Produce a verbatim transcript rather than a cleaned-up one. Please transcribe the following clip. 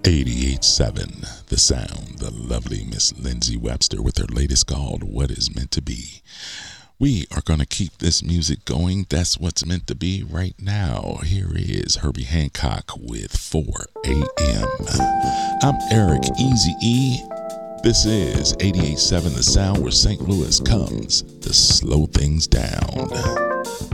eighty-eight seven The Sound, the lovely Miss Lindsay Webster with her latest called What Is Meant to Be. We are going to keep this music going. That's what's meant to be right now. Here is Herbie Hancock with four a.m. I'm Eric Easy E. This is eighty-eight seven The Sound, where Saint Louis comes to slow things down.